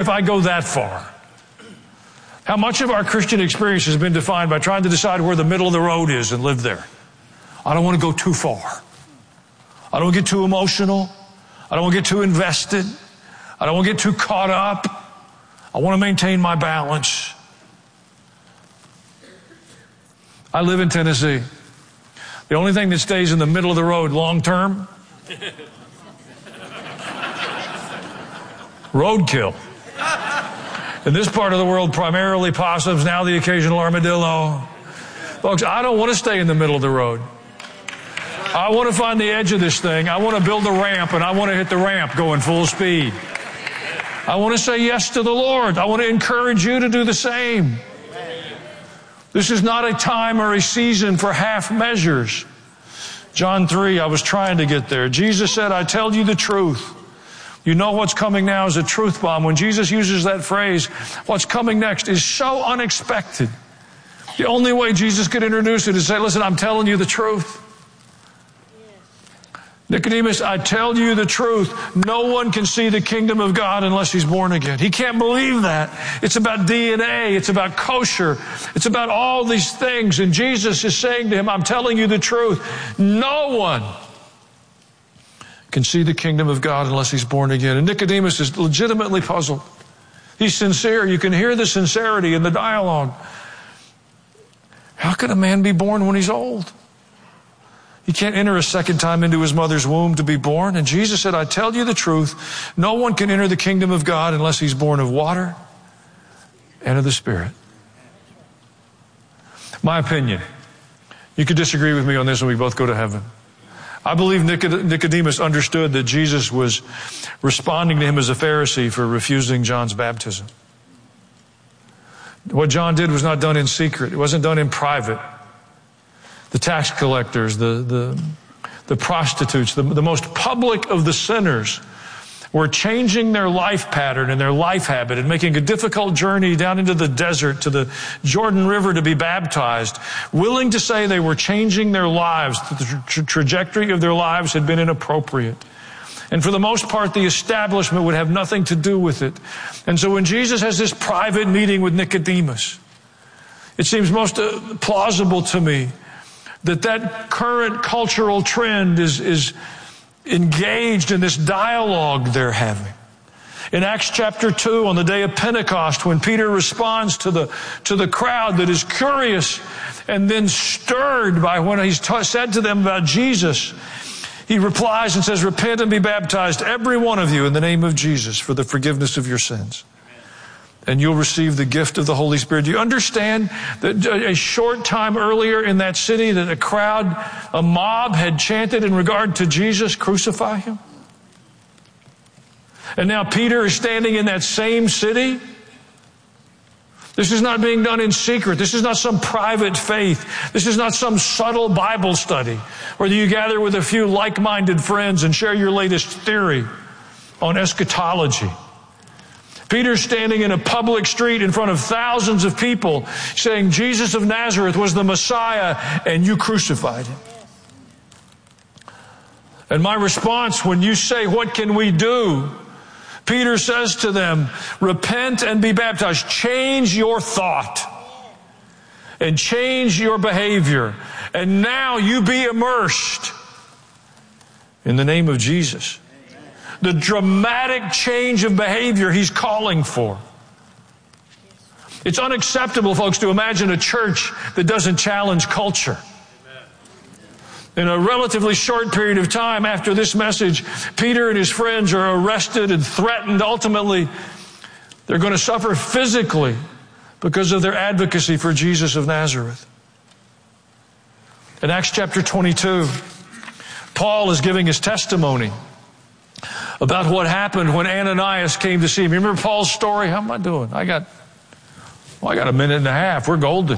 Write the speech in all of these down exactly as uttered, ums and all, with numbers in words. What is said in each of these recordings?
if I go that far. How much of our Christian experience has been defined by trying to decide where the middle of the road is and live there. I don't want to go too far. I don't want to get too emotional. I don't want to get too invested. I don't want to get too caught up. I want to maintain my balance. I live in Tennessee. The only thing that stays in the middle of the road long term, roadkill. In this part of the world, primarily possums, now the occasional armadillo. Folks, I don't want to stay in the middle of the road. I want to find the edge of this thing. I want to build a ramp, and I want to hit the ramp going full speed. I want to say yes to the Lord. I want to encourage you to do the same. This is not a time or a season for half measures. John three, I was trying to get there. Jesus said, I tell you the truth. You know what's coming now is a truth bomb. When Jesus uses that phrase, what's coming next is so unexpected. The only way Jesus could introduce it is say, listen, I'm telling you the truth. Nicodemus, I tell you the truth. No one can see the kingdom of God unless he's born again. He can't believe that. It's about D N A. It's about kosher. It's about all these things. And Jesus is saying to him, I'm telling you the truth. No one can see the kingdom of God unless he's born again. And Nicodemus is legitimately puzzled. He's sincere. You can hear the sincerity in the dialogue. How can a man be born when he's old? He can't enter a second time into his mother's womb to be born. And Jesus said, I tell you the truth. No one can enter the kingdom of God unless he's born of water and of the Spirit. My opinion. You could disagree with me on this and we both go to heaven. I believe Nicodemus understood that Jesus was responding to him as a Pharisee for refusing John's baptism. What John did was not done in secret. It wasn't done in private. The tax collectors, the, the, the prostitutes, the, the most public of the sinners were changing their life pattern and their life habit and making a difficult journey down into the desert to the Jordan River to be baptized, willing to say they were changing their lives, that the tra- trajectory of their lives had been inappropriate. And for the most part, the establishment would have nothing to do with it. And so when Jesus has this private meeting with Nicodemus, it seems most uh, plausible to me that that current cultural trend is, is engaged in this dialogue they're having. In Acts chapter two, on the day of Pentecost, when Peter responds to the, to the crowd that is curious and then stirred by what he's ta- said to them about Jesus, he replies and says, repent and be baptized, every one of you, in the name of Jesus for the forgiveness of your sins. And you'll receive the gift of the Holy Spirit. Do you understand that a short time earlier in that city that a crowd, a mob had chanted in regard to Jesus, crucify him? And now Peter is standing in that same city. This is not being done in secret. This is not some private faith. This is not some subtle Bible study where you gather with a few like-minded friends and share your latest theory on eschatology. Peter's standing in a public street in front of thousands of people saying Jesus of Nazareth was the Messiah and you crucified him. And my response when you say, what can we do? Peter says to them, repent and be baptized. Change your thought and change your behavior. And now you be immersed in the name of Jesus. The dramatic change of behavior he's calling for. It's unacceptable, folks, to imagine a church that doesn't challenge culture. In a relatively short period of time after this message, Peter and his friends are arrested and threatened. Ultimately, they're going to suffer physically because of their advocacy for Jesus of Nazareth. In Acts chapter twenty-two, Paul is giving his testimony about what happened when Ananias came to see him. You remember Paul's story? How am I doing? I got, well, I got a minute and a half. We're golden.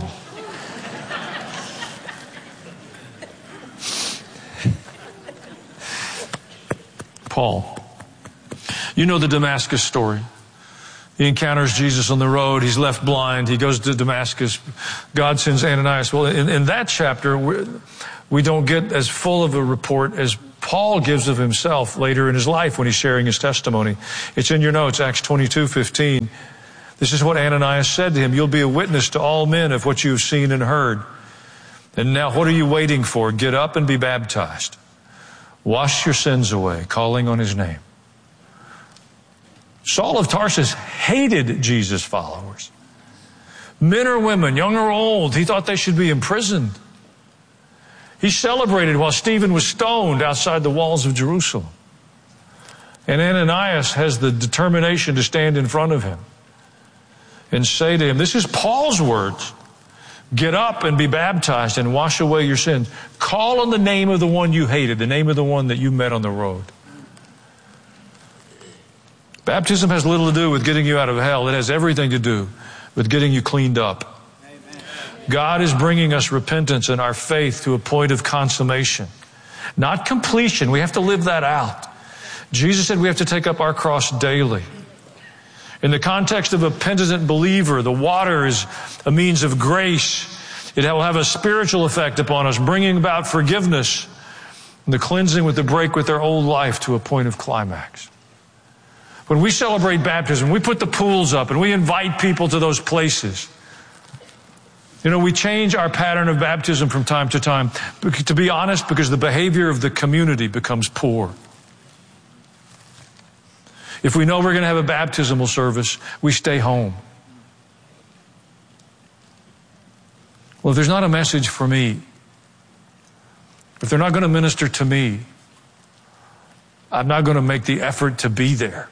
Paul. You know the Damascus story. He encounters Jesus on the road. He's left blind. He goes to Damascus. God sends Ananias. Well, in, in that chapter, we, we don't get as full of a report as Paul gives of himself later in his life when he's sharing his testimony. It's in your notes, Acts twenty-two fifteen. This is what Ananias said to him. You'll be a witness to all men of what you've seen and heard. And now what are you waiting for? Get up and be baptized. Wash your sins away, calling on his name. Saul of Tarsus hated Jesus' followers. Men or women, young or old, he thought they should be imprisoned. He celebrated while Stephen was stoned outside the walls of Jerusalem. And Ananias has the determination to stand in front of him and say to him, this is Paul's words, get up and be baptized and wash away your sins. Call on the name of the one you hated, the name of the one that you met on the road. Baptism has little to do with getting you out of hell. It has everything to do with getting you cleaned up. Amen. God is bringing us repentance and our faith to a point of consummation, not completion. We have to live that out. Jesus said we have to take up our cross daily. In the context of a penitent believer, the water is a means of grace. It will have a spiritual effect upon us, bringing about forgiveness and the cleansing with the break with their old life to a point of climax. When we celebrate baptism, we put the pools up and we invite people to those places. You know, we change our pattern of baptism from time to time, to be honest, because the behavior of the community becomes poor. If we know we're going to have a baptismal service, we stay home. Well, if there's not a message for me, if they're not going to minister to me, I'm not going to make the effort to be there.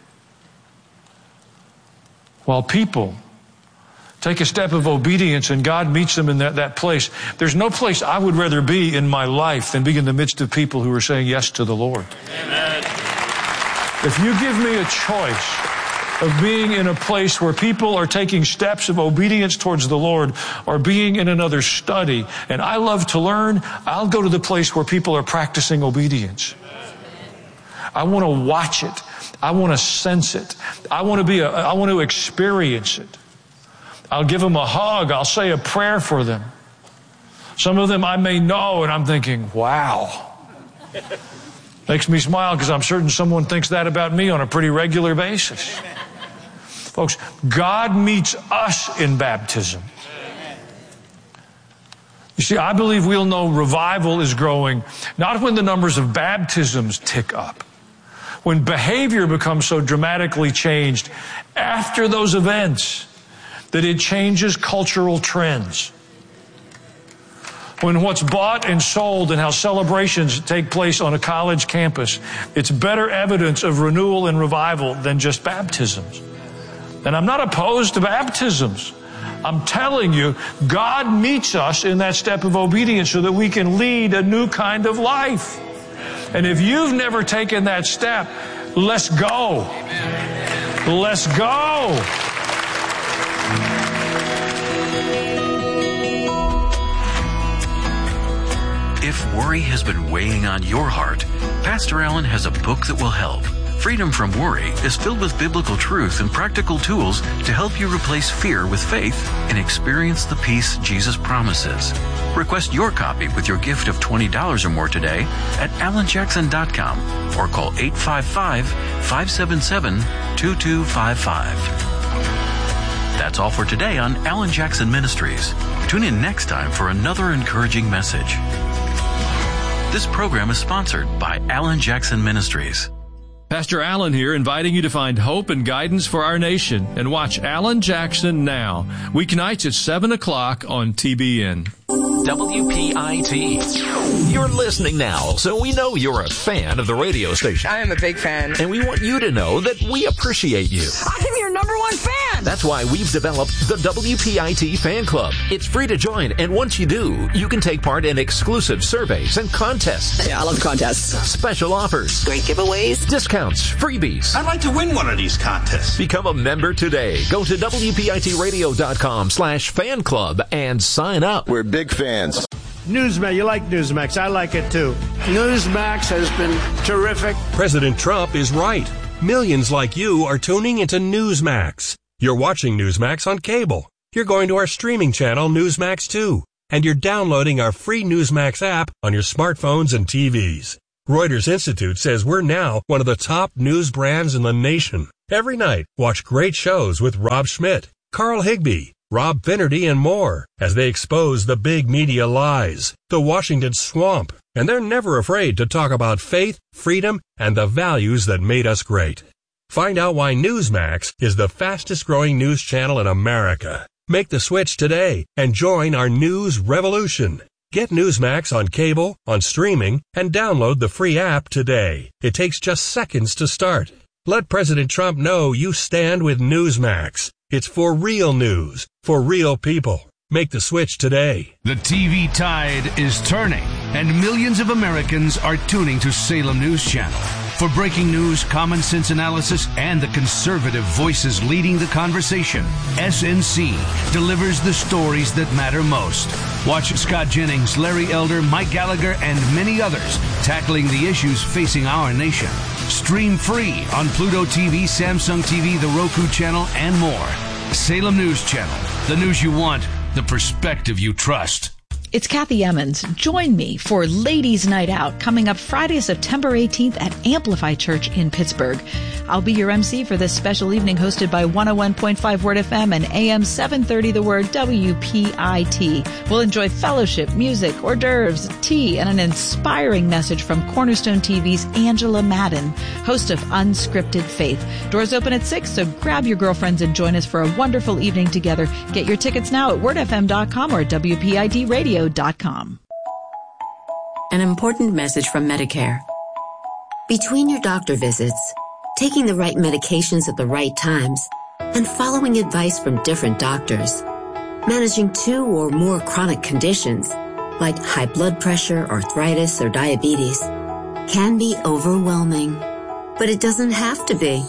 While people take a step of obedience and God meets them in that, that place, there's no place I would rather be in my life than be in the midst of people who are saying yes to the Lord. Amen. If you give me a choice of being in a place where people are taking steps of obedience towards the Lord or being in another study, and I love to learn, I'll go to the place where people are practicing obedience. I want to watch it. I want to sense it. I want to be a, I want to experience it. I'll give them a hug. I'll say a prayer for them. Some of them I may know, and I'm thinking, wow. Makes me smile because I'm certain someone thinks that about me on a pretty regular basis. Folks, God meets us in baptism. You see, I believe we'll know revival is growing, not when the numbers of baptisms tick up. When behavior becomes so dramatically changed after those events that it changes cultural trends. When what's bought and sold and how celebrations take place on a college campus, it's better evidence of renewal and revival than just baptisms. And I'm not opposed to baptisms. I'm telling you, God meets us in that step of obedience so that we can lead a new kind of life. And if you've never taken that step, let's go. Let's go. If worry has been weighing on your heart, Pastor Allen has a book that will help. Freedom from Worry is filled with biblical truth and practical tools to help you replace fear with faith and experience the peace Jesus promises. Request your copy with your gift of twenty dollars or more today at alan jackson dot com or call eight five five, five seven seven, two two five five. That's all for today on Alan Jackson Ministries. Tune in next time for another encouraging message. This program is sponsored by Alan Jackson Ministries. Pastor Allen here, inviting you to find hope and guidance for our nation and watch Alan Jackson Now, weeknights at seven o'clock on T B N. W P I T. You're listening now, so we know you're a fan of the radio station. I am a big fan. And we want you to know that we appreciate you. I'm your number one fan. That's why we've developed the W P I T Fan Club. It's free to join, and once you do, you can take part in exclusive surveys and contests. Yeah, I love contests. Special offers. Great giveaways. Discounts. Freebies. I'd like to win one of these contests. Become a member today. Go to W P I T radio dot com slash fan club and sign up. We're big fans. Newsmax, you like Newsmax. I like it too. Newsmax has been terrific. President Trump is right. Millions like you are tuning into Newsmax. You're watching Newsmax on cable. You're going to our streaming channel, Newsmax two. And you're downloading our free Newsmax app on your smartphones and T Vs. Reuters Institute says we're now one of the top news brands in the nation. Every night, watch great shows with Rob Schmidt, Carl Higbie, Rob Finnerty, and more as they expose the big media lies, the Washington swamp, and they're never afraid to talk about faith, freedom, and the values that made us great. Find out why Newsmax is the fastest-growing news channel in America. Make the switch today and join our news revolution. Get Newsmax on cable, on streaming, and download the free app today. It takes just seconds to start. Let President Trump know you stand with Newsmax. It's for real news, for real people. Make the switch today. The T V tide is turning, and millions of Americans are tuning to Salem News Channel. For breaking news, common sense analysis, and the conservative voices leading the conversation, S N C delivers the stories that matter most. Watch Scott Jennings, Larry Elder, Mike Gallagher, and many others tackling the issues facing our nation. Stream free on Pluto T V, Samsung T V, the Roku channel, and more. Salem News Channel. The news you want, the perspective you trust. It's Kathy Emmons. Join me for Ladies' Night Out coming up Friday, September eighteenth at Amplify Church in Pittsburgh. I'll be your M C for this special evening hosted by one oh one point five Word F M and A M seven thirty The Word W P I T. We'll enjoy fellowship, music, hors d'oeuvres, tea, and an inspiring message from Cornerstone T V's Angela Madden, host of Unscripted Faith. Doors open at six, so grab your girlfriends and join us for a wonderful evening together. Get your tickets now at word f m dot com or W P I T radio dot com. An important message from Medicare. Between your doctor visits, taking the right medications at the right times, and following advice from different doctors, managing two or more chronic conditions, like high blood pressure, arthritis, or diabetes, can be overwhelming. But it doesn't have to be.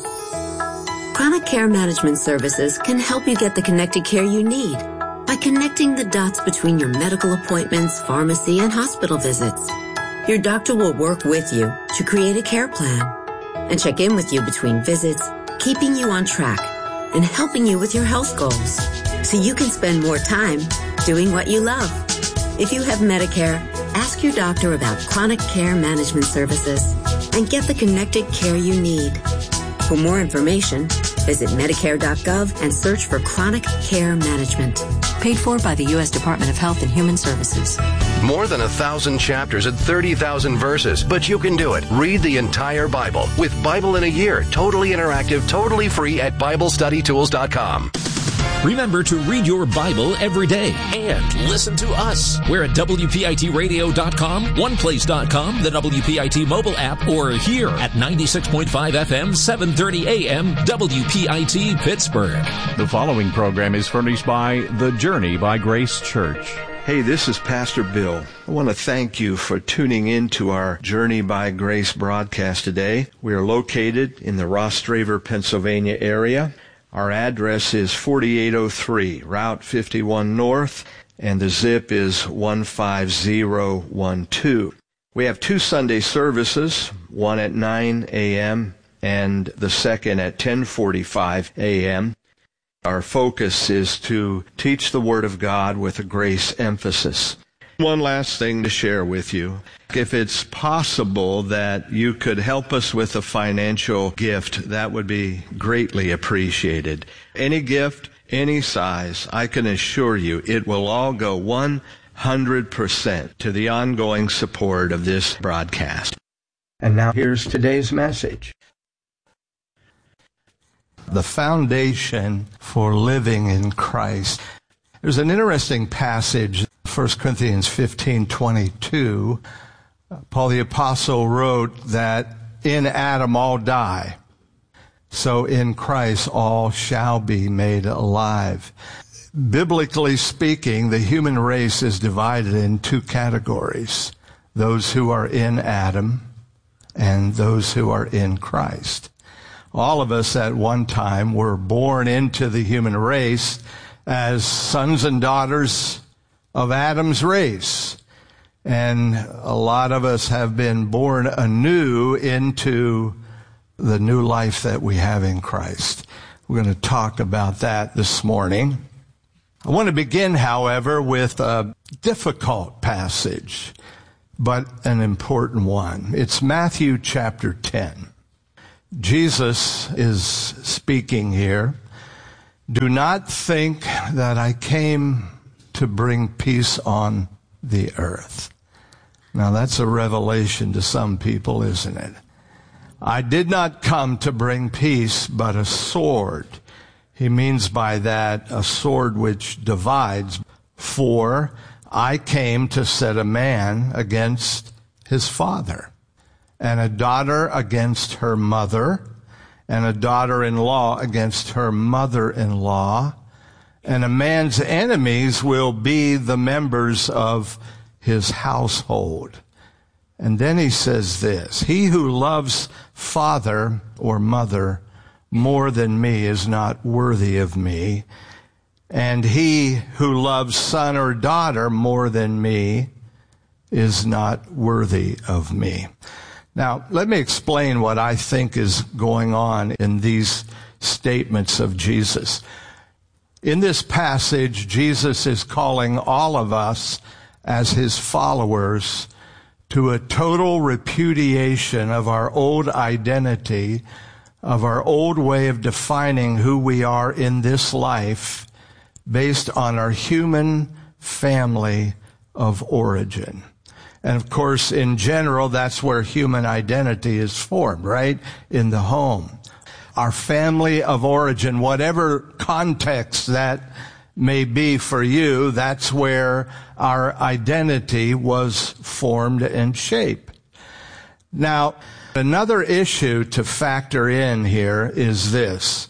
Chronic Care Management Services can help you get the connected care you need by connecting the dots between your medical appointments, pharmacy, and hospital visits. Your doctor will work with you to create a care plan and check in with you between visits, keeping you on track and helping you with your health goals so you can spend more time doing what you love. If you have Medicare, ask your doctor about Chronic Care Management Services and get the connected care you need. For more information, visit medicare dot gov and search for Chronic Care Management. Paid for by the U S Department of Health and Human Services. More than a thousand chapters and thirty thousand verses, but you can do it. Read the entire Bible with Bible in a Year, totally interactive, totally free at Bible Study Tools dot com. Remember to read your Bible every day and listen to us. We're at W P I T radio dot com, one place dot com, the W P I T mobile app, or here at ninety-six point five F M, seven thirty A M, W P I T Pittsburgh. The following program is furnished by The Journey by Grace Church. Hey, this is Pastor Bill. I want to thank you for tuning in to our Journey by Grace broadcast today. We are located in the Rostraver, Pennsylvania area. Our address is forty-eight oh three, Route fifty-one North, and the zip is one five zero one two. We have two Sunday services, one at nine A M and the second at ten forty-five A M Our focus is to teach the Word of God with a grace emphasis. One last thing to share with you. If it's possible that you could help us with a financial gift, that would be greatly appreciated. Any gift, any size, I can assure you it will all go one hundred percent to the ongoing support of this broadcast. And now here's today's message. The foundation for living in Christ. There's an interesting passage, First Corinthians fifteen twenty-two. Paul the Apostle wrote that in Adam all die, so in Christ all shall be made alive. Biblically speaking, the human race is divided in two categories: those who are in Adam and those who are in Christ. All of us at one time were born into the human race as sons and daughters of Adam's race. And a lot of us have been born anew into the new life that we have in Christ. We're going to talk about that this morning. I want to begin, however, with a difficult passage. but an important one. It's Matthew chapter ten. Jesus is speaking here. Do not think that I came to bring peace on the earth. Now that's a revelation to some people, isn't it? I did not come to bring peace, but a sword. He means by that a sword which divides. For I came to set a man against his father, and a daughter against her mother, and a daughter-in-law against her mother-in-law, and a man's enemies will be the members of his household. And then he says this, he who loves father or mother more than me is not worthy of me, and he who loves son or daughter more than me is not worthy of me. Now, let me explain what I think is going on in these statements of Jesus. In this passage, Jesus is calling all of us as his followers to a total repudiation of our old identity, of our old way of defining who we are in this life based on our human family of origin. And of course, in general, that's where human identity is formed, right? In the home. Our family of origin, whatever context that may be for you, that's where our identity was formed and shaped. Now, another issue to factor in here is this.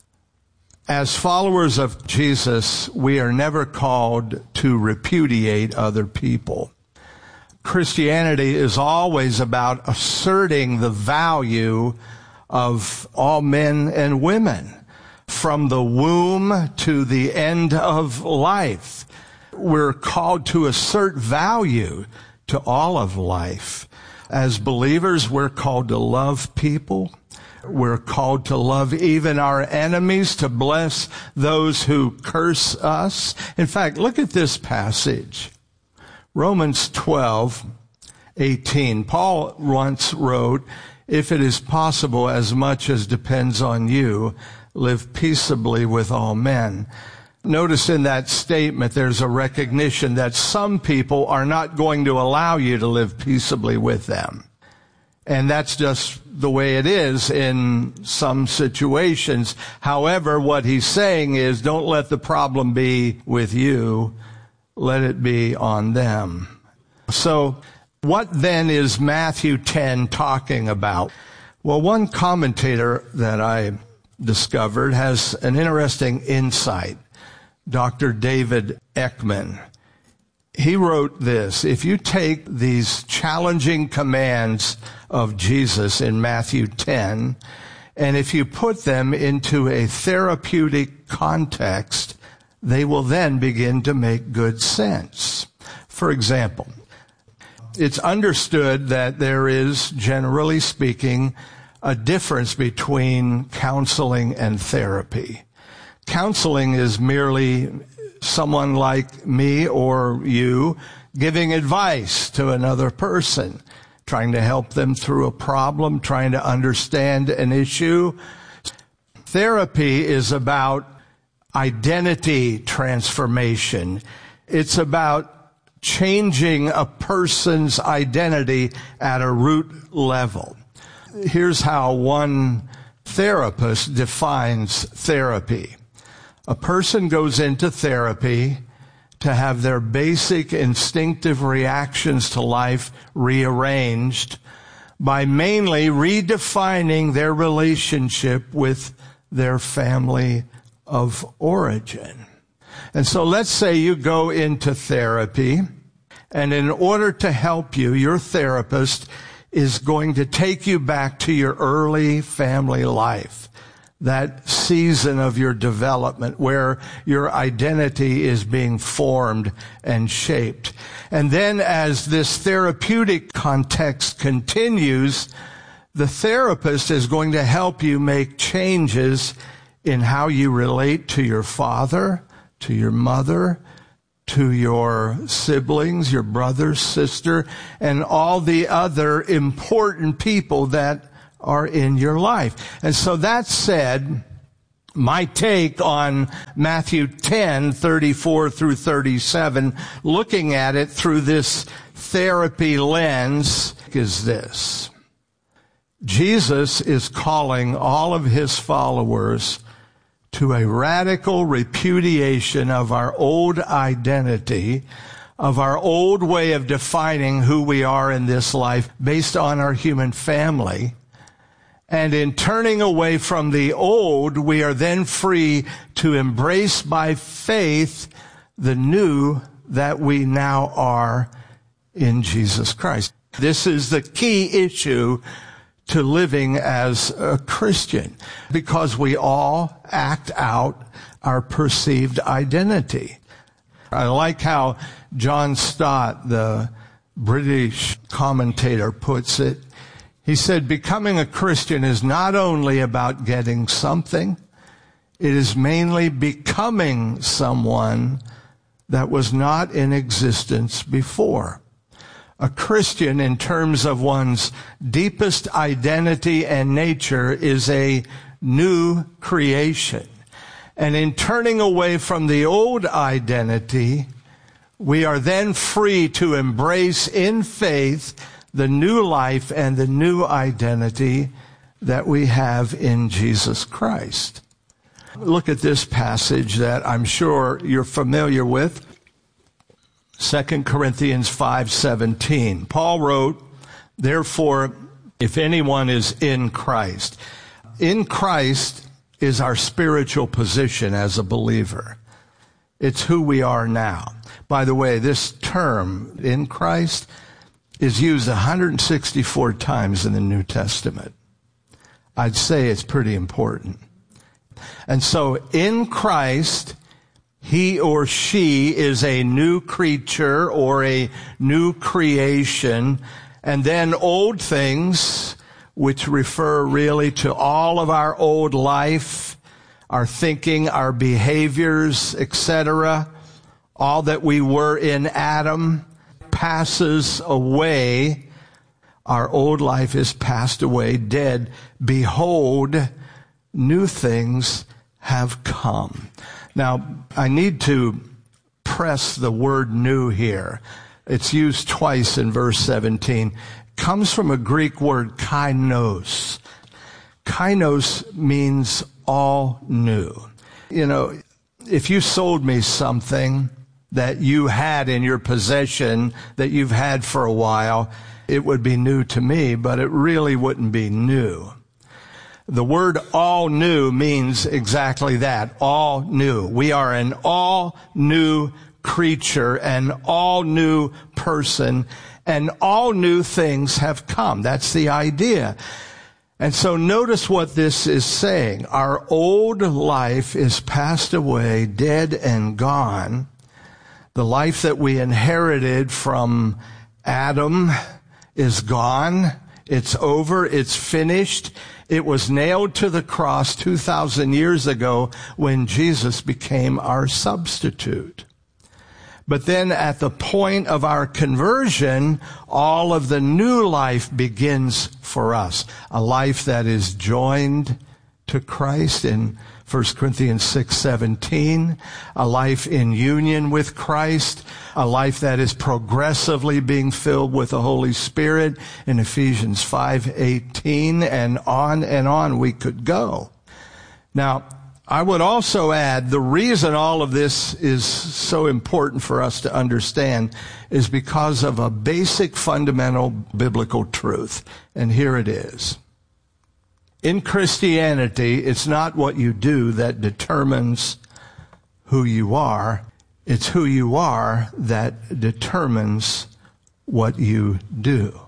As followers of Jesus, we are never called to repudiate other people. Christianity is always about asserting the value of all men and women from the womb to the end of life. We're called to assert value to all of life. As believers, we're called to love people. We're called to love even our enemies, to bless those who curse us. In fact, look at this passage. Romans twelve eighteen. Paul once wrote, if it is possible, as much as depends on you, live peaceably with all men. Notice in that statement there's a recognition that some people are not going to allow you to live peaceably with them. And that's just the way it is in some situations. However, what he's saying is don't let the problem be with you. Let it be on them. So what then is Matthew ten talking about? Well, one commentator that I discovered has an interesting insight. Doctor David Ekman. He wrote this, if you take these challenging commands of Jesus in Matthew ten, and if you put them into a therapeutic context, they will then begin to make good sense. For example, it's understood that there is, generally speaking, a difference between counseling and therapy. Counseling is merely someone like me or you giving advice to another person, trying to help them through a problem, trying to understand an issue. Therapy is about identity transformation. It's about changing a person's identity at a root level. Here's how one therapist defines therapy. A person goes into therapy to have their basic instinctive reactions to life rearranged by mainly redefining their relationship with their family of origin. And so let's say you go into therapy, and in order to help you, your therapist is going to take you back to your early family life, that season of your development where your identity is being formed and shaped. And then as this therapeutic context continues, the therapist is going to help you make changes in how you relate to your father, to your mother, to your siblings, your brother, sister, and all the other important people that are in your life. And so that said, my take on Matthew ten, thirty-four through thirty-seven, looking at it through this therapy lens, is this. Jesus is calling all of his followers to a radical repudiation of our old identity, of our old way of defining who we are in this life based on our human family. And in turning away from the old, we are then free to embrace by faith the new that we now are in Jesus Christ. This is the key issue to living as a Christian, because we all act out our perceived identity. I like how John Stott, the British commentator, puts it. He said, becoming a Christian is not only about getting something, it is mainly becoming someone that was not in existence before. A Christian, in terms of one's deepest identity and nature, is a new creation. And in turning away from the old identity, we are then free to embrace in faith the new life and the new identity that we have in Jesus Christ. Look at this passage that I'm sure you're familiar with. Second Corinthians five seventeen. Paul wrote, therefore, if anyone is in Christ. In Christ is our spiritual position as a believer. It's who we are now. By the way, this term, in Christ, is used one hundred sixty-four times in the New Testament. I'd say it's pretty important. And so, in Christ, he or she is a new creature or a new creation. And then old things, which refer really to all of our old life, our thinking, our behaviors, et cetera, all that we were in Adam, passes away. Our old life is passed away, dead. Behold, new things have come. Now, I need to press the word new here. It's used twice in verse seventeen. It comes from a Greek word, kainos. Kainos means all new. You know, if you sold me something that you had in your possession that you've had for a while, it would be new to me, but it really wouldn't be new. The word all new means exactly that, all new. We are an all new creature, an all new person, and all new things have come. That's the idea. And so notice what this is saying. Our old life is passed away, dead and gone. The life that we inherited from Adam is gone. It's over. It's finished. It was nailed to the cross two thousand years ago when Jesus became our substitute. But then at the point of our conversion, all of the new life begins for us. A life that is joined to Christ in First Corinthians six seventeen, a life in union with Christ, a life that is progressively being filled with the Holy Spirit in Ephesians five eighteen, and on and on we could go. Now, I would also add the reason all of this is so important for us to understand is because of a basic fundamental biblical truth, and here it is. In Christianity, it's not what you do that determines who you are. It's who you are that determines what you do.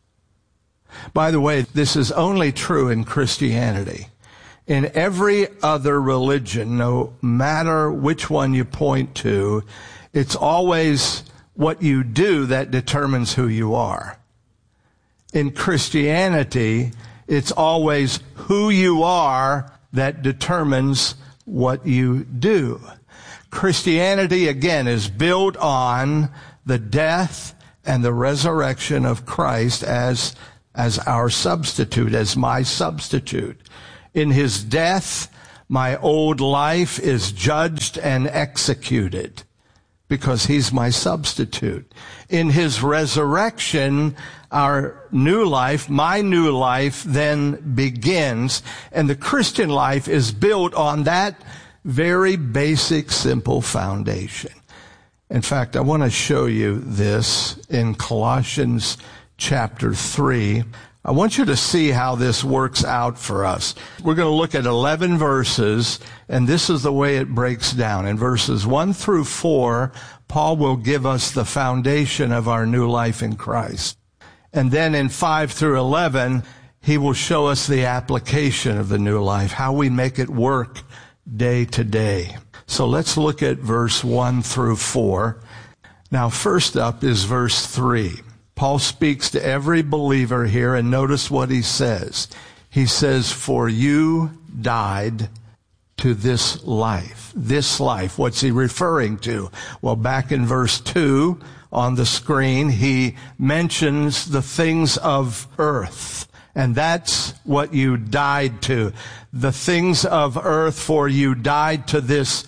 By the way, this is only true in Christianity. In every other religion, no matter which one you point to, it's always what you do that determines who you are. In Christianity, it's always who you are that determines what you do. Christianity, again, is built on the death and the resurrection of Christ as, as our substitute, as my substitute. In his death, my old life is judged and executed because he's my substitute. In his resurrection, our new life, my new life, then begins. And the Christian life is built on that very basic, simple foundation. In fact, I want to show you this in Colossians chapter three. I want you to see how this works out for us. We're going to look at eleven verses, and this is the way it breaks down. In verses one through four, Paul will give us the foundation of our new life in Christ. And then in five through eleven, he will show us the application of the new life, how we make it work day to day. So let's look at verse one through four. Now, first up is verse three. Paul speaks to every believer here, and notice what he says. He says, for you died to this life. This life, what's he referring to? Well, back in verse two on the screen, he mentions the things of earth. And that's what you died to. The things of earth, for you died to this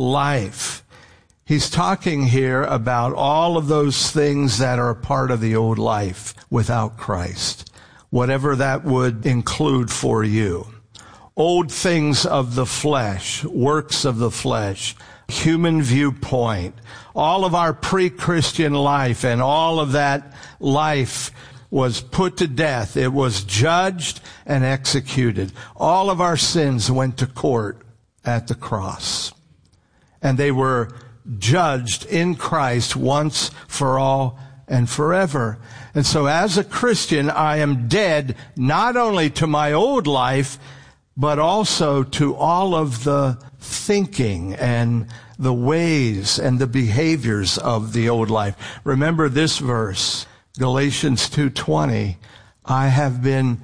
life. He's talking here about all of those things that are a part of the old life without Christ, whatever that would include for you. Old things of the flesh, works of the flesh, human viewpoint, all of our pre-Christian life and all of that life was put to death. It was judged and executed. All of our sins went to court at the cross. And they were judged in Christ once for all and forever. And so as a Christian, I am dead not only to my old life, but also to all of the thinking and the ways and the behaviors of the old life. Remember this verse, Galatians two twenty, I have been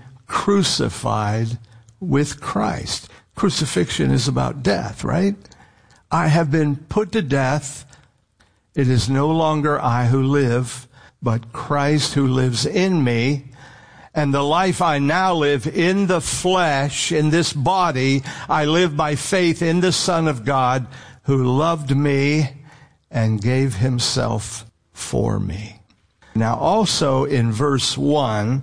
crucified with Christ. Crucifixion is about death, right? I have been put to death. It is no longer I who live, but Christ who lives in me. And the life I now live in the flesh, in this body, I live by faith in the Son of God who loved me and gave himself for me. Now also in verse one,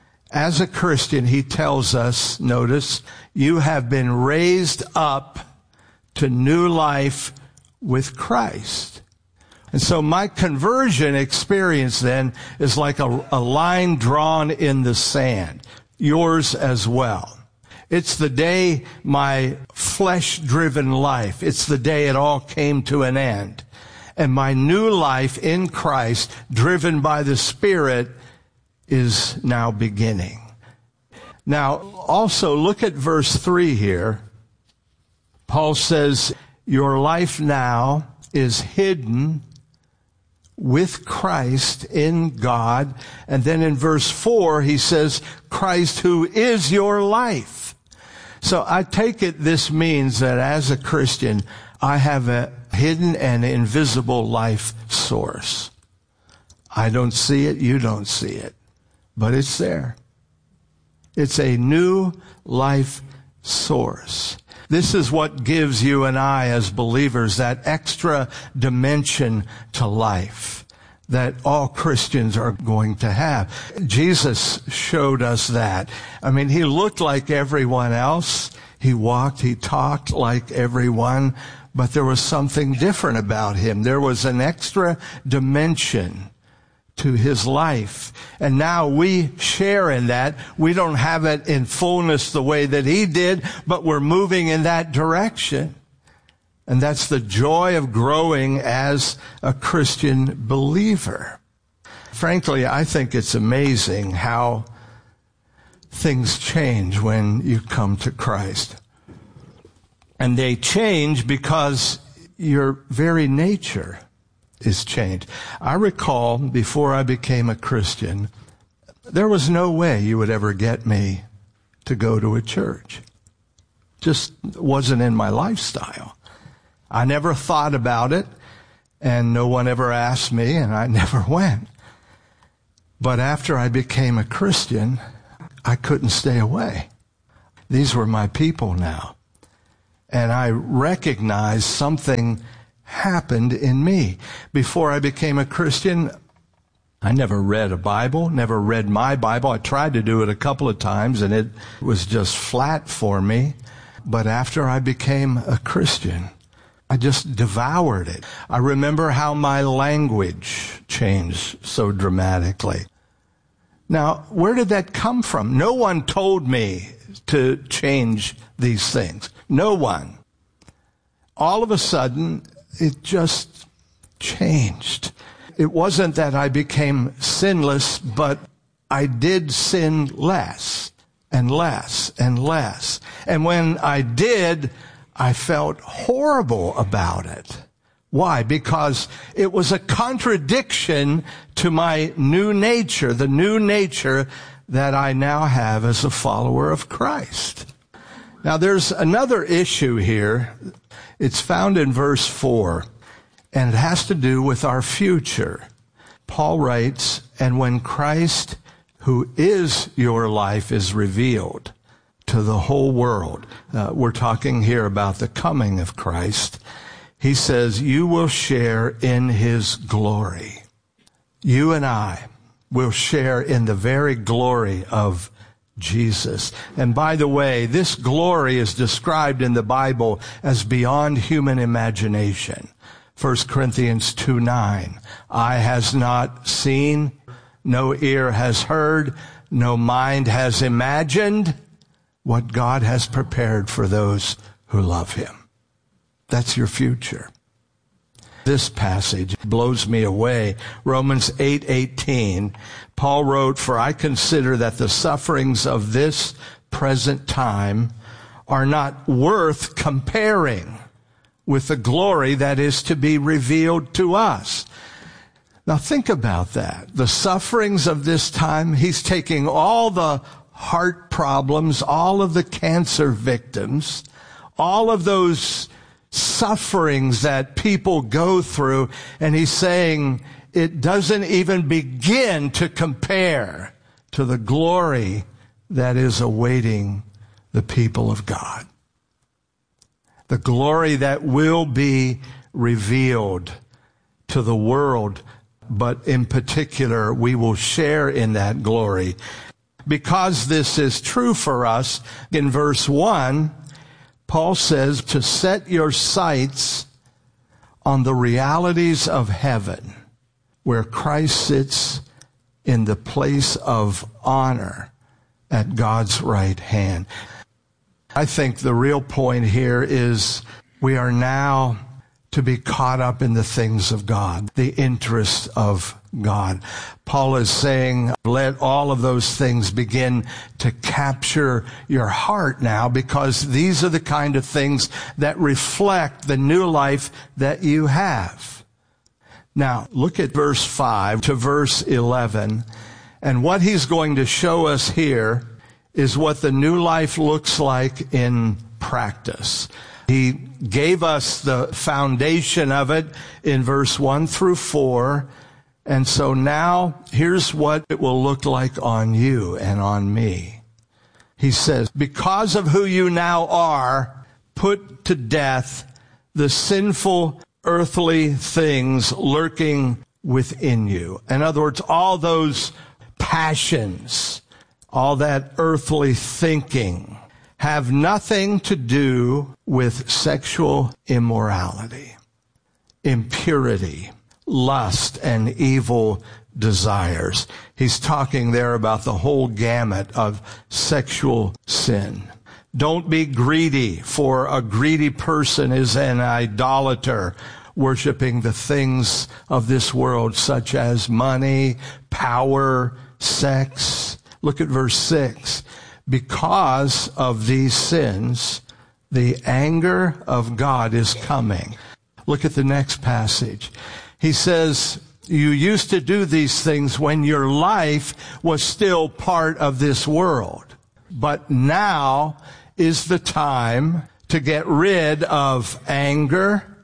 as a Christian, he tells us, notice, you have been raised up to new life with Christ. And so my conversion experience then is like a, a line drawn in the sand. Yours as well. It's the day my flesh-driven life, it's the day it all came to an end. And my new life in Christ, driven by the Spirit, is now beginning. Now, also look at verse three here. Paul says, your life now is hidden with Christ in God. And then in verse four, he says, Christ who is your life. So I take it this means that as a Christian, I have a hidden and invisible life source. I don't see it, you don't see it, but it's there. It's a new life source. This is what gives you and I as believers that extra dimension to life that all Christians are going to have. Jesus showed us that. I mean, he looked like everyone else. He walked, he talked like everyone, but there was something different about him. There was an extra dimension to his life. And now we share in that. We don't have it in fullness the way that he did, but we're moving in that direction. And that's the joy of growing as a Christian believer. Frankly, I think it's amazing how things change when you come to Christ. And they change because your very nature is changed. I recall before I became a Christian, there was no way you would ever get me to go to a church. Just wasn't in my lifestyle. I never thought about it, and no one ever asked me, and I never went. But after I became a Christian, I couldn't stay away. These were my people now. And I recognized something happened in me. Before I became a Christian, I never read a Bible, never read my Bible. I tried to do it a couple of times, and it was just flat for me. But after I became a Christian, I just devoured it. I remember how my language changed so dramatically. Now, where did that come from? No one told me to change these things. No one. All of a sudden, it just changed. It wasn't that I became sinless, but I did sin less and less and less. And when I did, I felt horrible about it. Why? Because it was a contradiction to my new nature, the new nature that I now have as a follower of Christ. Now, there's another issue here. It's found in verse four, and it has to do with our future. Paul writes, "And when Christ, who is your life, is revealed to the whole world," uh, we're talking here about the coming of Christ, he says, "you will share in his glory." You and I will share in the very glory of Jesus. And by the way, this glory is described in the Bible as beyond human imagination. First Corinthians two nine, "Eye has not seen, no ear has heard, no mind has imagined what God has prepared for those who love him." That's your future. This passage blows me away. Romans eight eighteen, Paul wrote, "For I consider that the sufferings of this present time are not worth comparing with the glory that is to be revealed to us." Now think about that. The sufferings of this time, he's taking all the heart problems, all of the cancer victims, all of those sufferings that people go through, and he's saying it doesn't even begin to compare to the glory that is awaiting the people of God. The glory that will be revealed to the world, but in particular, we will share in that glory. Because this is true for us, in verse one, Paul says to set your sights on the realities of heaven, where Christ sits in the place of honor at God's right hand. I think the real point here is we are now to be caught up in the things of God, the interests of God. Paul is saying, let all of those things begin to capture your heart now, because these are the kind of things that reflect the new life that you have. Now, look at verse five to verse eleven, and what he's going to show us here is what the new life looks like in practice. He gave us the foundation of it in verse one through four. And so now here's what it will look like on you and on me. He says, because of who you now are, put to death the sinful earthly things lurking within you. In other words, all those passions, all that earthly thinking, have nothing to do with sexual immorality, impurity, lust, and evil desires. He's talking there about the whole gamut of sexual sin. Don't be greedy, for a greedy person is an idolater, worshiping the things of this world, such as money, power, sex. Look at verse six. Because of these sins, the anger of God is coming. Look at the next passage. He says, you used to do these things when your life was still part of this world. But now is the time to get rid of anger,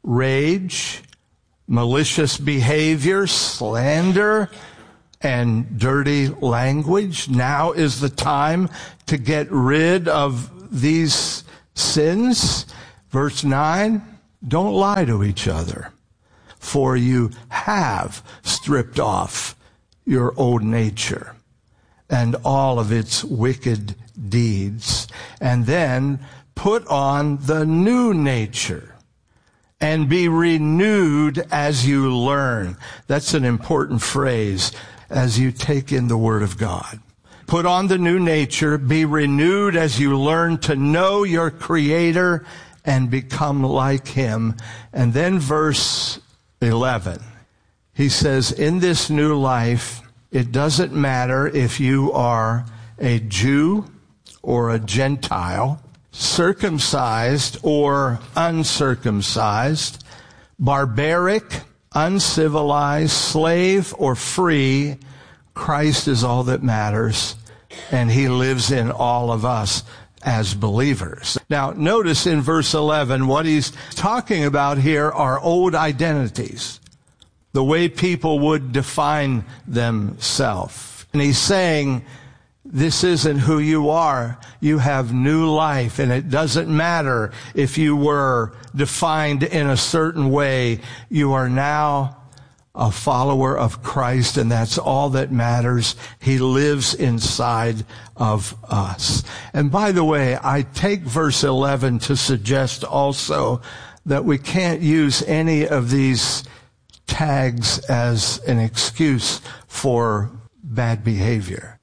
rage, malicious behavior, slander, and dirty language. Now is the time to get rid of these sins. Verse nine, don't lie to each other, for you have stripped off your old nature and all of its wicked deeds, and then put on the new nature and be renewed as you learn. That's an important phrase as you take in the Word of God. Put on the new nature, be renewed as you learn to know your Creator and become like Him. And then verse eleven, he says, in this new life, it doesn't matter if you are a Jew or a Gentile, circumcised or uncircumcised, barbaric, uncivilized, slave or free. Christ is all that matters, and He lives in all of us as believers. Now, notice in verse eleven, what he's talking about here are old identities, the way people would define themselves. And he's saying, this isn't who you are. You have new life, and it doesn't matter if you were defined in a certain way. You are now a follower of Christ, and that's all that matters. He lives inside of us. And by the way, I take verse eleven to suggest also that we can't use any of these tags as an excuse for bad behavior.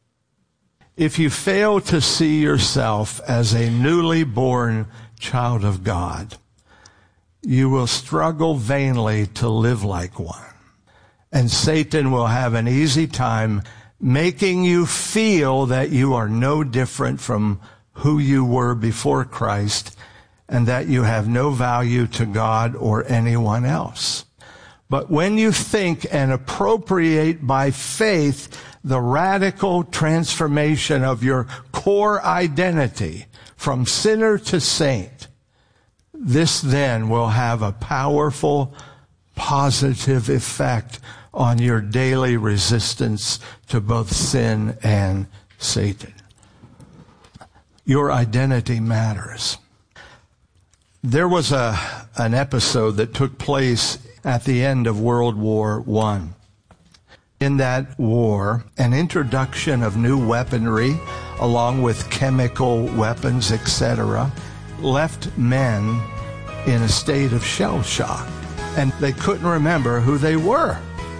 If you fail to see yourself as a newly born child of God, you will struggle vainly to live like one. And Satan will have an easy time making you feel that you are no different from who you were before Christ, and that you have no value to God or anyone else. But when you think and appropriate by faith the radical transformation of your core identity from sinner to saint, this then will have a powerful, positive effect on your daily resistance to both sin and Satan. Your identity matters. There was a an episode that took place at the end of World War One. In that war, an introduction of new weaponry, along with chemical weapons, et cetera, left men in a state of shell shock, and they couldn't remember who they were.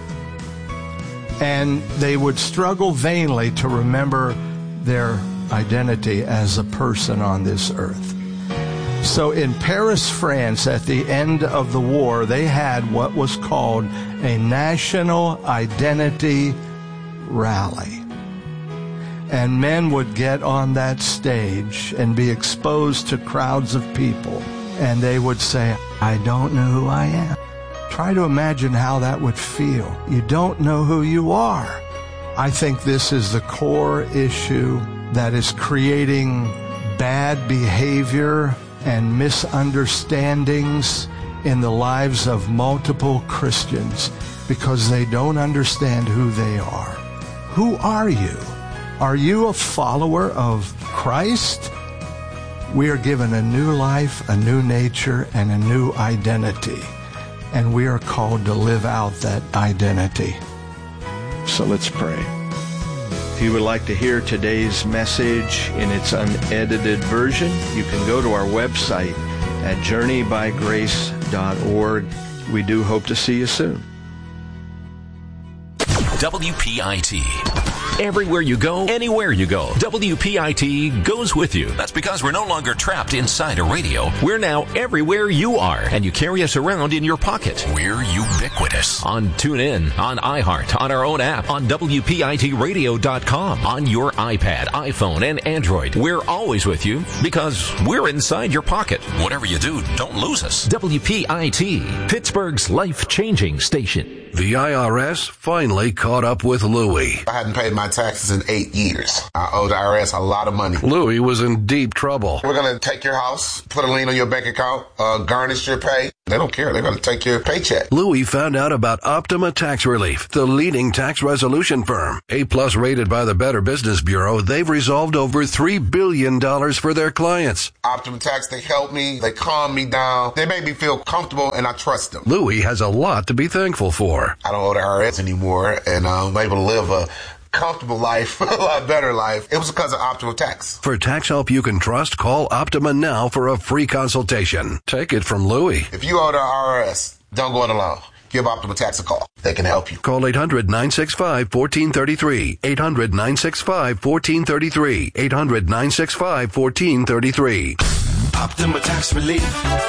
And they would struggle vainly to remember their identity as a person on this earth. So in Paris, France, at the end of the war, they had what was called a national identity rally. And men would get on that stage and be exposed to crowds of people, and they would say, I don't know who I am. Try to imagine how that would feel. You don't know who you are. I think this is the core issue that is creating bad behavior and misunderstandings in the lives of multiple Christians because they don't understand who they are. Who are you? Are you a follower of Christ? We are given a new life, a new nature, and a new identity. And we are called to live out that identity. So let's pray. If you would like to hear today's message in its unedited version, you can go to our website at journey by grace dot org. We do hope to see you soon. W P I T. Everywhere you go, anywhere you go, W P I T goes with you. That's because we're no longer trapped inside a radio. We're now everywhere you are, and you carry us around in your pocket. We're ubiquitous. On TuneIn, on iHeart, on our own app, on W P I T radio dot com, on your iPad, iPhone, and Android. We're always with you because we're inside your pocket. Whatever you do, don't lose us. W P I T, Pittsburgh's life-changing station. The I R S finally caught up with Louie. I hadn't paid my taxes in eight years. I owe the I R S a lot of money. Louie was in deep trouble. We're going to take your house, put a lien on your bank account, uh, garnish your pay. They don't care. They're going to take your paycheck. Louie found out about Optima Tax Relief, the leading tax resolution firm. A-plus rated by the Better Business Bureau, they've resolved over three billion dollars for their clients. Optima Tax, they help me. They calm me down. They make me feel comfortable, and I trust them. Louie has a lot to be thankful for. I don't owe the I R S anymore, and I'm able to live a comfortable life, a lot better life. It was because of Optima Tax. For tax help you can trust, call Optima now for a free consultation. Take it from Louie. If you owe the I R S, don't go it alone. Give Optima Tax a call. They can help you. Call eight hundred, nine six five, one four three three. eight hundred, nine six five, one four three three. eight hundred, nine six five, one four three three. Optima Tax Relief.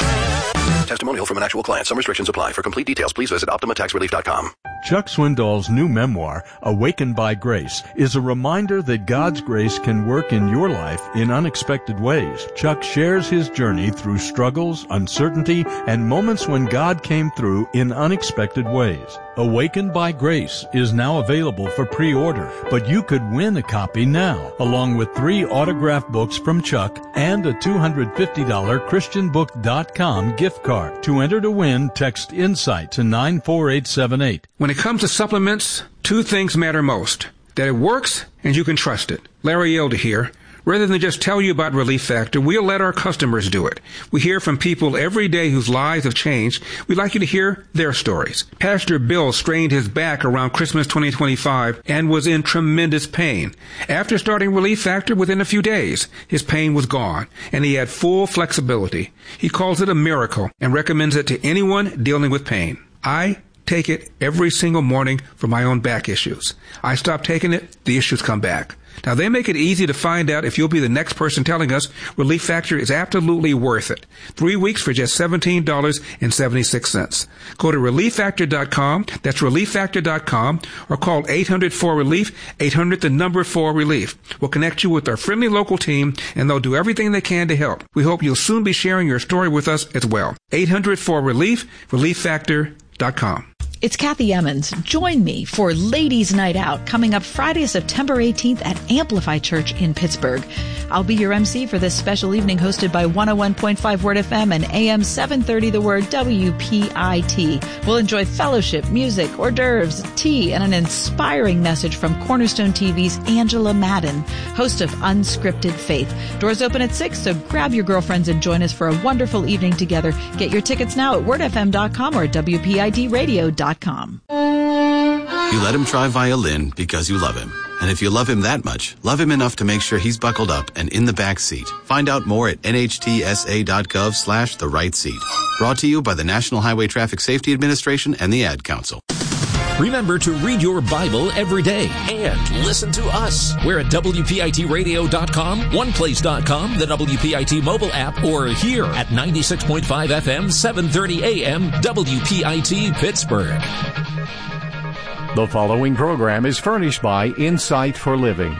Testimonial from an actual client. Some restrictions apply. For complete details, please visit Optima Tax Relief dot com. Chuck Swindoll's new memoir, Awakened by Grace, is a reminder that God's grace can work in your life in unexpected ways. Chuck shares his journey through struggles, uncertainty, and moments when God came through in unexpected ways. Awakened by Grace is now available for pre-order, but you could win a copy now, along with three autographed books from Chuck and a two hundred fifty dollars Christian book dot com gift card. To enter to win, text INSIGHT to nine four eight seven eight. When it comes to supplements, two things matter most. That it works and you can trust it. Larry Elder here. Rather than just tell you about Relief Factor, we'll let our customers do it. We hear from people every day whose lives have changed. We'd like you to hear their stories. Pastor Bill strained his back around Christmas twenty twenty-five and was in tremendous pain. After starting Relief Factor, within a few days, his pain was gone, and he had full flexibility. He calls it a miracle and recommends it to anyone dealing with pain. I take it every single morning for my own back issues. I stop taking it, the issues come back. Now, they make it easy to find out if you'll be the next person telling us Relief Factor is absolutely worth it. Three weeks for just seventeen dollars and seventy-six cents. Go to relief factor dot com, that's relief factor dot com, or call eight hundred four relief, eight hundred the number four relief. We'll connect you with our friendly local team, and they'll do everything they can to help. We hope you'll soon be sharing your story with us as well. eight hundred four relief, relief factor dot com. It's Kathy Emmons. Join me for Ladies' Night Out coming up Friday, September eighteenth at Amplify Church in Pittsburgh. I'll be your M C for this special evening hosted by one oh one point five Word F M and A M seven thirty The Word W P I T. We'll enjoy fellowship, music, hors d'oeuvres, tea, and an inspiring message from Cornerstone T V's Angela Madden, host of Unscripted Faith. Doors open at six, so grab your girlfriends and join us for a wonderful evening together. Get your tickets now at word f m dot com or w p i t radio dot com. You let him try violin because you love him. And if you love him that much, love him enough to make sure he's buckled up and in the back seat. Find out more at n h t s a dot gov slash the right seat. Brought to you by the National Highway Traffic Safety Administration and the Ad Council. Remember to read your Bible every day and listen to us. We're at w p i t radio dot com, one place dot com, the W P I T mobile app, or here at ninety-six point five F M, seven thirty A M, W P I T Pittsburgh. The following program is furnished by Insight for Living.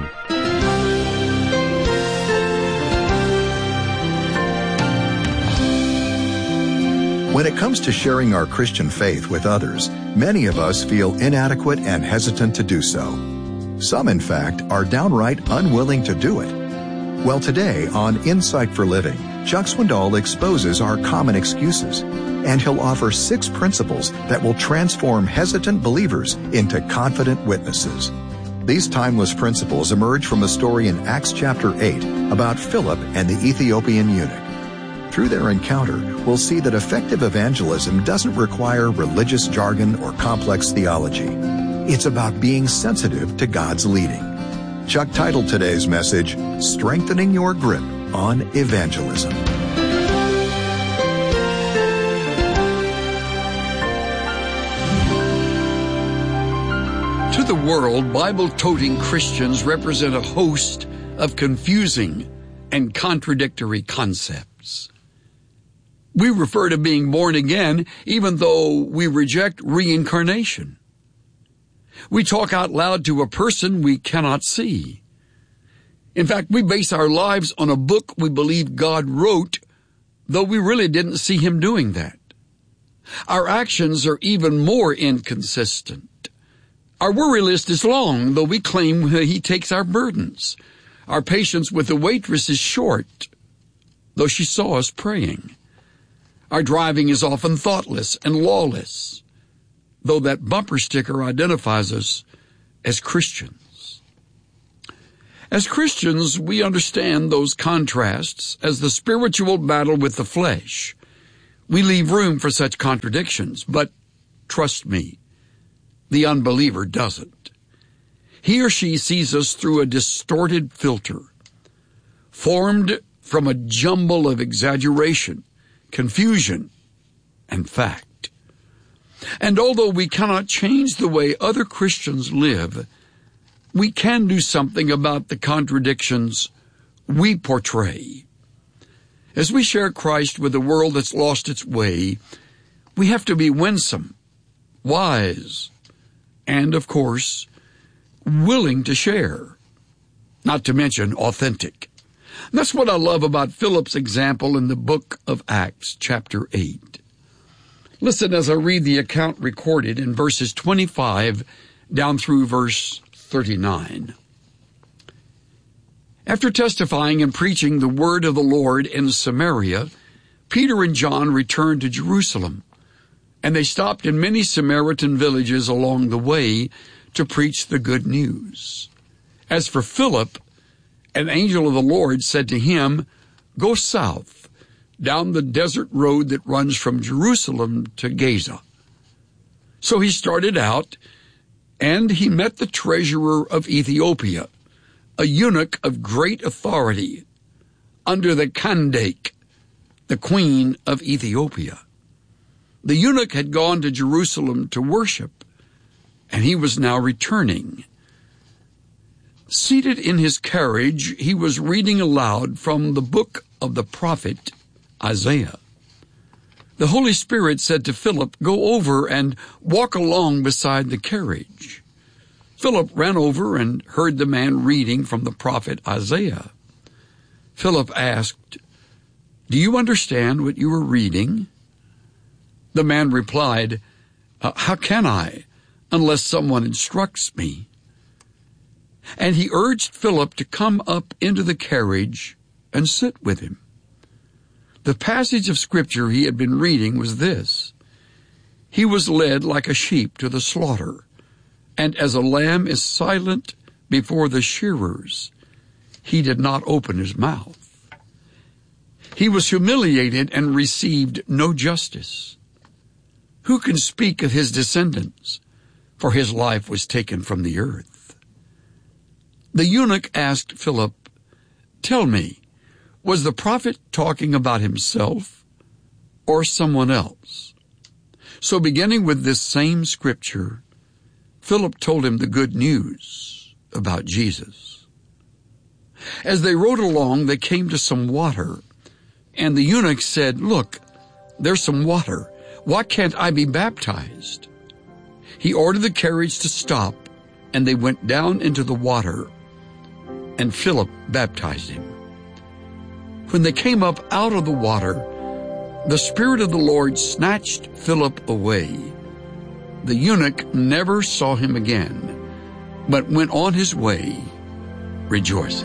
When it comes to sharing our Christian faith with others, many of us feel inadequate and hesitant to do so. Some, in fact, are downright unwilling to do it. Well, today on Insight for Living, Chuck Swindoll exposes our common excuses, and he'll offer six principles that will transform hesitant believers into confident witnesses. These timeless principles emerge from a story in Acts chapter eight about Philip and the Ethiopian eunuch. Through their encounter, we'll see that effective evangelism doesn't require religious jargon or complex theology. It's about being sensitive to God's leading. Chuck titled today's message, Strengthening Your Grip on Evangelism. To the world, Bible-toting Christians represent a host of confusing and contradictory concepts. We refer to being born again even though we reject reincarnation. We talk out loud to a person we cannot see. In fact, we base our lives on a book we believe God wrote, though we really didn't see him doing that. Our actions are even more inconsistent. Our worry list is long, though we claim he takes our burdens. Our patience with the waitress is short, though she saw us praying. Our driving is often thoughtless and lawless, though that bumper sticker identifies us as Christians. As Christians, we understand those contrasts as the spiritual battle with the flesh. We leave room for such contradictions, but trust me, the unbeliever doesn't. He or she sees us through a distorted filter, formed from a jumble of exaggeration, confusion, and fact. And although we cannot change the way other Christians live, we can do something about the contradictions we portray. As we share Christ with a world that's lost its way, we have to be winsome, wise, and, of course, willing to share, not to mention authentic. And that's what I love about Philip's example in the book of Acts, chapter eight. Listen as I read the account recorded in verses twenty-five down through verse thirty-nine. After testifying and preaching the word of the Lord in Samaria, Peter and John returned to Jerusalem, and they stopped in many Samaritan villages along the way to preach the good news. As for Philip, an angel of the Lord said to him, "Go south, down the desert road that runs from Jerusalem to Gaza." So he started out, and he met the treasurer of Ethiopia, a eunuch of great authority, under the Kandake, the queen of Ethiopia. The eunuch had gone to Jerusalem to worship, and he was now returning. Seated in his carriage, he was reading aloud from the book of the prophet Isaiah. The Holy Spirit said to Philip, "Go over and walk along beside the carriage." Philip ran over and heard the man reading from the prophet Isaiah. Philip asked, "Do you understand what you are reading?" The man replied, "How can I, unless someone instructs me?" And he urged Philip to come up into the carriage and sit with him. The passage of Scripture he had been reading was this: "He was led like a sheep to the slaughter, and as a lamb is silent before the shearers, he did not open his mouth. He was humiliated and received no justice. Who can speak of his descendants? For his life was taken from the earth." The eunuch asked Philip, "Tell me, was the prophet talking about himself or someone else?" So beginning with this same scripture, Philip told him the good news about Jesus. As they rode along, they came to some water, and the eunuch said, "Look, there's some water. Why can't I be baptized?" He ordered the carriage to stop, and they went down into the water, and Philip baptized him. When they came up out of the water, the Spirit of the Lord snatched Philip away. The eunuch never saw him again, but went on his way rejoicing.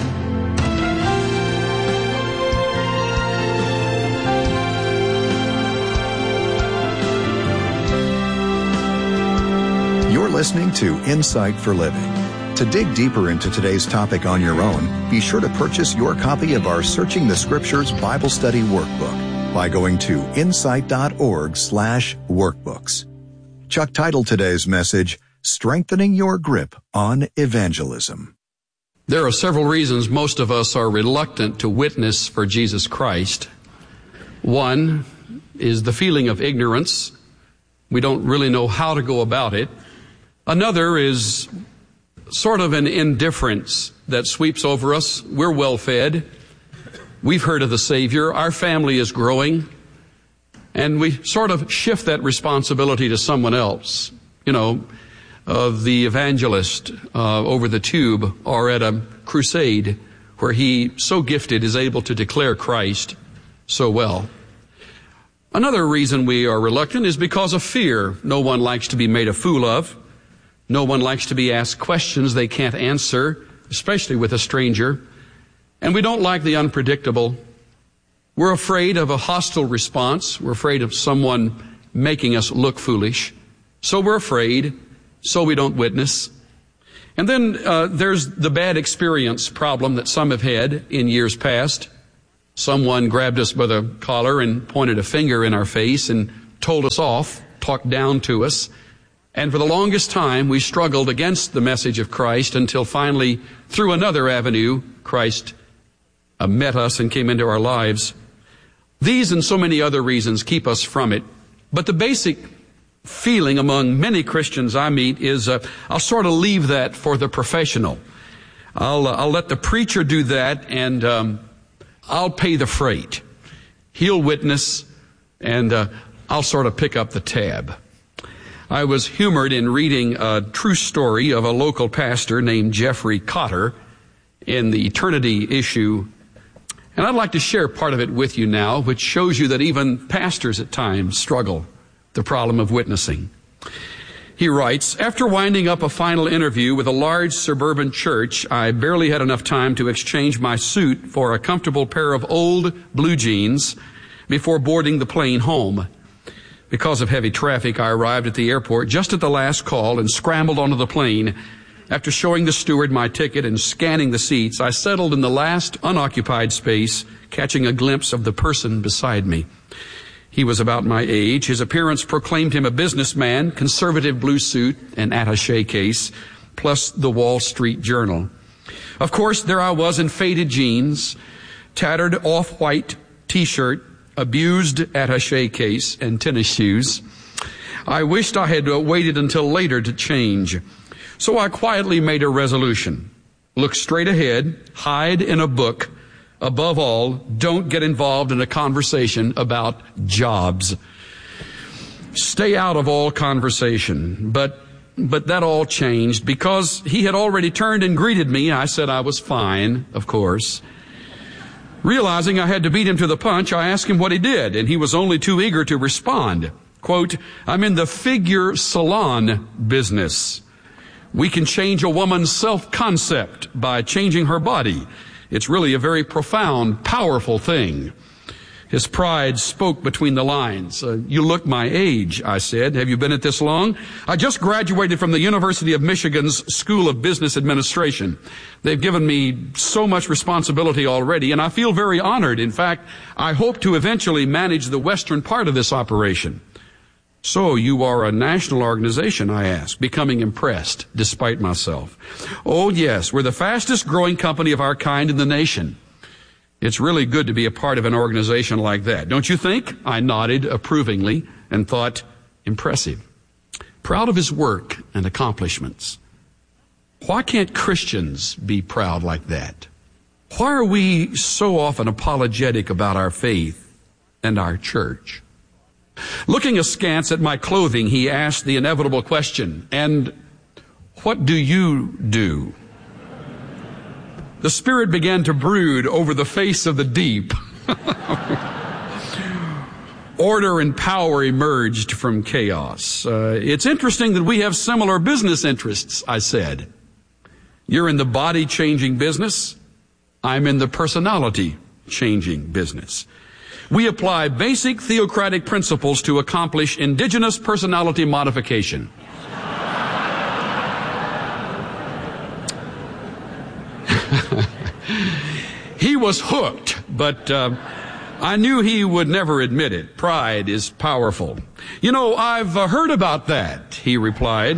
You're listening to Insight for Living. To dig deeper into today's topic on your own, be sure to purchase your copy of our Searching the Scriptures Bible Study Workbook by going to insight.org slash workbooks. Chuck titled today's message, Strengthening Your Grip on Evangelism. There are several reasons most of us are reluctant to witness for Jesus Christ. One is the feeling of ignorance. We don't really know how to go about it. Another is sort of an indifference that sweeps over us. We're well fed. We've heard of the Savior. Our family is growing. And we sort of shift that responsibility to someone else. You know, uh, the evangelist uh, over the tube or at a crusade where he, so gifted, is able to declare Christ so well. Another reason we are reluctant is because of fear. No one likes to be made a fool of. No one likes to be asked questions they can't answer, especially with a stranger. And we don't like the unpredictable. We're afraid of a hostile response. We're afraid of someone making us look foolish. So we're afraid, so we don't witness. And then uh, there's the bad experience problem that some have had in years past. Someone grabbed us by the collar and pointed a finger in our face and told us off, talked down to us. And for the longest time, we struggled against the message of Christ until finally, through another avenue, Christ uh, met us and came into our lives. These and so many other reasons keep us from it. But the basic feeling among many Christians I meet is, uh, I'll sort of leave that for the professional. I'll, uh, I'll let the preacher do that, and um, I'll pay the freight. He'll witness, and uh, I'll sort of pick up the tab. I was humored in reading a true story of a local pastor named Jeffrey Cotter in the Eternity issue. And I'd like to share part of it with you now, which shows you that even pastors at times struggle with the problem of witnessing. He writes, after winding up a final interview with a large suburban church, I barely had enough time to exchange my suit for a comfortable pair of old blue jeans before boarding the plane home. Because of heavy traffic, I arrived at the airport just at the last call and scrambled onto the plane. After showing the steward my ticket and scanning the seats, I settled in the last unoccupied space, catching a glimpse of the person beside me. He was about my age. His appearance proclaimed him a businessman, conservative blue suit and attaché case, plus the Wall Street Journal. Of course, there I was in faded jeans, tattered off-white T-shirt, abused attaché case, and tennis shoes. I wished I had waited until later to change. So I quietly made a resolution. Look straight ahead, hide in a book. Above all, don't get involved in a conversation about jobs. Stay out of all conversation. But, but that all changed because he had already turned and greeted me. I said I was fine, of course. Realizing I had to beat him to the punch, I asked him what he did, and he was only too eager to respond. Quote, I'm in the figure salon business. We can change a woman's self-concept by changing her body. It's really a very profound, powerful thing. His pride spoke between the lines. Uh, you look my age, I said. Have you been at this long? I just graduated from the University of Michigan's School of Business Administration. They've given me so much responsibility already, and I feel very honored. In fact, I hope to eventually manage the western part of this operation. So you are a national organization, I asked, becoming impressed despite myself. Oh, yes, we're the fastest growing company of our kind in the nation. It's really good to be a part of an organization like that, don't you think? I nodded approvingly and thought, impressive. Proud of his work and accomplishments. Why can't Christians be proud like that? Why are we so often apologetic about our faith and our church? Looking askance at my clothing, he asked the inevitable question, and what do you do? The Spirit began to brood over the face of the deep. Order and power emerged from chaos. Uh, it's interesting that we have similar business interests, I said. You're in the body-changing business. I'm in the personality-changing business. We apply basic theocratic principles to accomplish indigenous personality modification. He was hooked, but uh, I knew he would never admit it. Pride is powerful. You know, I've uh, heard about that, he replied.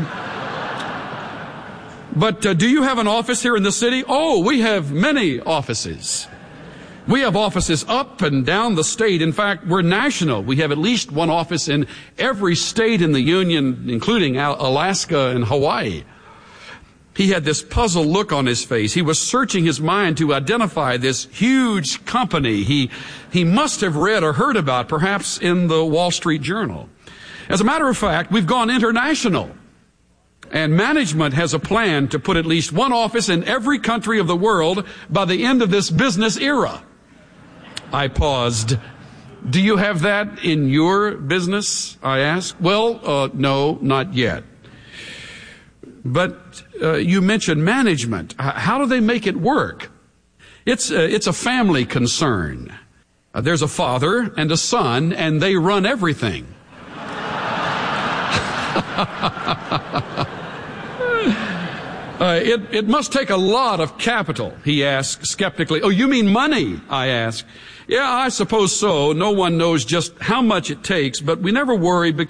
But uh, do you have an office here in the city? Oh, we have many offices. We have offices up and down the state. In fact, we're national. We have at least one office in every state in the Union, including Alaska and Hawaii. He had this puzzled look on his face. He was searching his mind to identify this huge company he, he must have read or heard about, perhaps in the Wall Street Journal. As a matter of fact, we've gone international. And management has a plan to put at least one office in every country of the world by the end of this business era. I paused. do you have that in your business? I asked. Well, uh, no, not yet. But uh, you mentioned management. How do they make it work? It's, uh, it's a family concern. Uh, there's a father and a son, and they run everything. Uh, it, it must take a lot of capital, he asked skeptically. Oh, you mean money? I asked. Yeah, I suppose so. No one knows just how much it takes, but we never worry because